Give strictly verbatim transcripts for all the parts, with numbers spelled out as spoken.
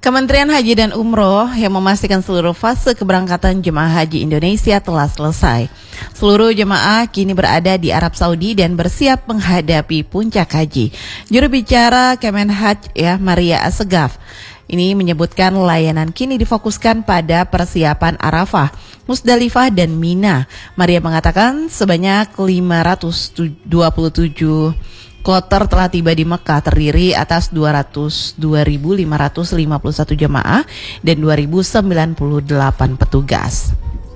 Kementerian Haji dan Umroh yang memastikan seluruh fase keberangkatan jemaah haji Indonesia telah selesai. Seluruh jemaah kini berada di Arab Saudi dan bersiap menghadapi puncak haji. Juru bicara Kemenhaj ya Maria Assegaf ini menyebutkan layanan kini difokuskan pada persiapan Arafah, Musdalifah dan Mina. Maria mengatakan sebanyak lima ratus dua puluh tujuh kloter telah tiba di Mekah, terdiri atas dua ratus dua ribu lima ratus lima puluh satu jemaah dan dua ribu sembilan puluh delapan petugas.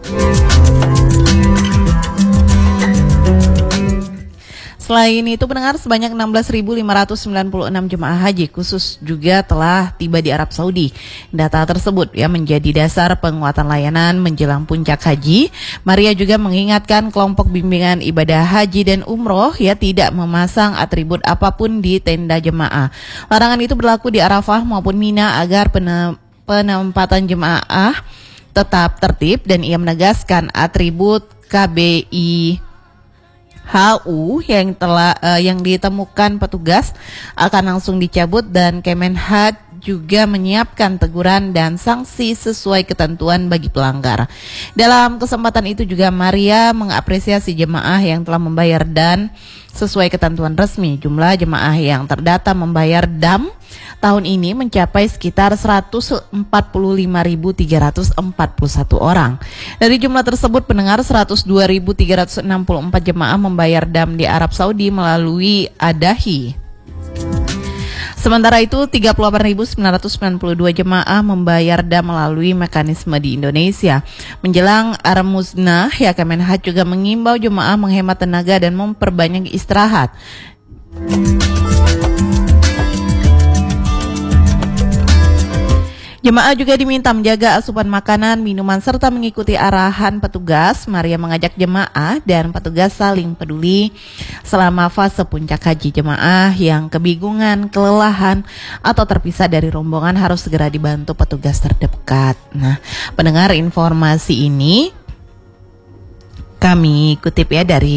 Selain itu, pendengar, sebanyak enam belas ribu lima ratus sembilan puluh enam jemaah haji khusus juga telah tiba di Arab Saudi. Data tersebut ya menjadi dasar penguatan layanan menjelang puncak haji. Maria juga mengingatkan kelompok bimbingan ibadah haji dan umroh ya tidak memasang atribut apapun di tenda jemaah. Larangan itu berlaku di Arafah maupun Mina agar penempatan jemaah tetap tertib, dan ia menegaskan atribut K B I H U yang telah uh, yang ditemukan petugas akan langsung dicabut, dan Kemenhaj juga menyiapkan teguran dan sanksi sesuai ketentuan bagi pelanggar. Dalam kesempatan itu juga Maria mengapresiasi jemaah yang telah membayar dan sesuai ketentuan resmi. Jumlah jemaah yang terdata membayar dam tahun ini mencapai sekitar seratus empat puluh lima ribu tiga ratus empat puluh satu orang. Dari jumlah tersebut, pendengar, seratus dua ribu tiga ratus enam puluh empat jemaah membayar dam di Arab Saudi melalui Adahi. Sementara itu, tiga puluh delapan ribu sembilan ratus sembilan puluh dua jemaah membayar dam melalui mekanisme di Indonesia. Menjelang Ar-Muznah, ya Kemenhaj juga mengimbau jemaah menghemat tenaga dan memperbanyak istirahat. Jemaah juga diminta menjaga asupan makanan, minuman, serta mengikuti arahan petugas. Maria mengajak jemaah dan petugas saling peduli selama fase puncak haji. Jemaah yang kebingungan, kelelahan, atau terpisah dari rombongan harus segera dibantu petugas terdekat. Nah, pendengar, informasi ini kami kutip ya dari